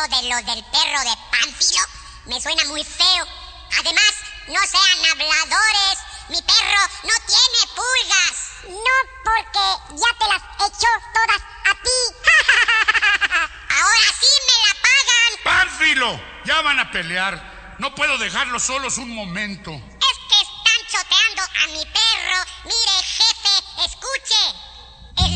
eso de lo del perro de Pánfilo me suena muy feo. Además, no sean habladores. Mi perro no tiene pulgas. No, porque ya te las echó todas a ti. Ahora sí me la pagan. ¡Pánfilo! Ya van a pelear. No puedo dejarlos solos un momento. Es que están choteando a mi perro. Mire,